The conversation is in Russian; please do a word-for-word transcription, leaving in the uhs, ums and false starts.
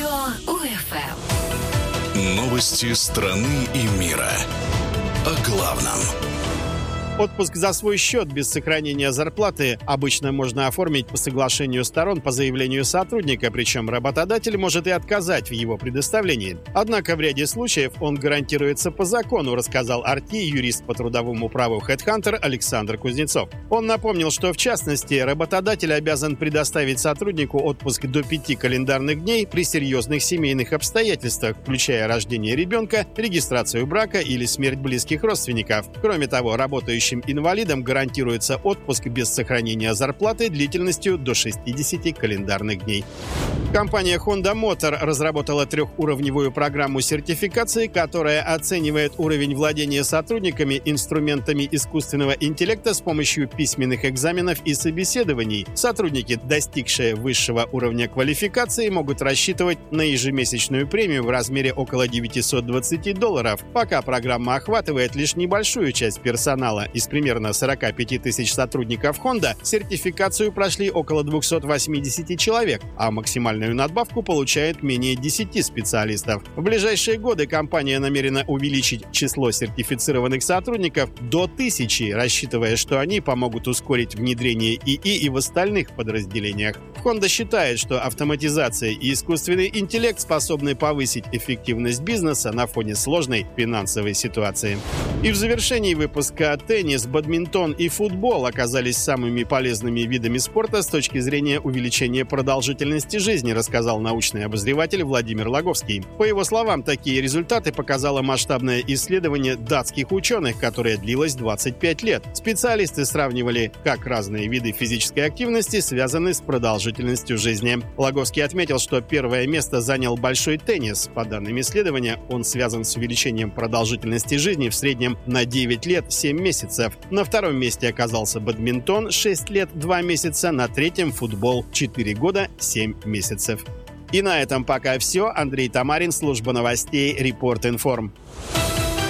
Радио УФМ. Новости страны и мира. О главном. Отпуск за свой счет без сохранения зарплаты обычно можно оформить по соглашению сторон по заявлению сотрудника, причем работодатель может и отказать в его предоставлении. Однако в ряде случаев он гарантируется по закону, рассказал ар ти юрист по трудовому праву HeadHunter Александр Кузнецов. Он напомнил, что в частности работодатель обязан предоставить сотруднику отпуск до пяти календарных дней при серьезных семейных обстоятельствах, включая рождение ребенка, регистрацию брака или смерть близких родственников. Кроме того, работающий инвалидам гарантируется отпуск без сохранения зарплаты длительностью до шестидесяти календарных дней. Компания Honda Motor разработала трехуровневую программу сертификации, которая оценивает уровень владения сотрудниками инструментами искусственного интеллекта с помощью письменных экзаменов и собеседований. Сотрудники, достигшие высшего уровня квалификации, могут рассчитывать на ежемесячную премию в размере около девятьсот двадцать долларов, пока программа охватывает лишь небольшую часть персонала. Из примерно сорок пять тысяч сотрудников Honda сертификацию прошли около двести восемьдесят человек, а максимальную надбавку получает менее десяти специалистов. В ближайшие годы компания намерена увеличить число сертифицированных сотрудников до тысячи, рассчитывая, что они помогут ускорить внедрение ИИ и в остальных подразделениях. Honda считает, что автоматизация и искусственный интеллект способны повысить эффективность бизнеса на фоне сложной финансовой ситуации. И в завершении выпуска теннис, бадминтон и футбол оказались самыми полезными видами спорта с точки зрения увеличения продолжительности жизни, рассказал научный обозреватель Владимир Логовский. По его словам, такие результаты показало масштабное исследование датских ученых, которое длилось двадцать пять лет. Специалисты сравнивали, как разные виды физической активности связаны с продолжительностью жизни. Логовский отметил, что первое место занял большой теннис. По данным исследования, он связан с увеличением продолжительности жизни в среднем на девять лет семь месяцев. На втором месте оказался бадминтон шесть лет два месяца, на третьем футбол четыре года семь месяцев. И на этом пока все. Андрей Тамарин, служба новостей Репорт Информ.